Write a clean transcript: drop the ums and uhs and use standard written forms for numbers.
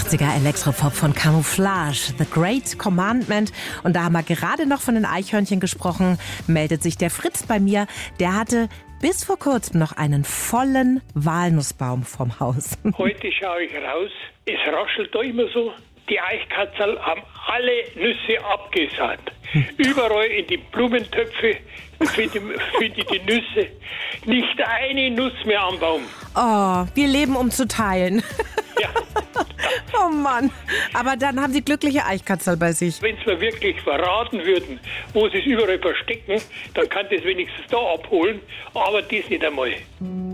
80er Elektropop von Camouflage, The Great Commandment. Und da haben wir gerade noch von den Eichhörnchen gesprochen, meldet sich der Fritz bei mir. Der hatte bis vor kurzem noch einen vollen Walnussbaum vorm Haus. Heute schaue ich raus, es raschelt da immer so. Die Eichkatzel haben alle Nüsse abgesahnt. Überall in die Blumentöpfe finde ich die Nüsse. Nicht eine Nuss mehr am Baum. Oh, wir leben, um zu teilen. Ja. Oh Mann. Aber dann haben Sie glückliche Eichkatzel bei sich. Wenn sie mir wirklich verraten würden, wo sie es überall verstecken, dann kann das wenigstens da abholen, aber das nicht einmal.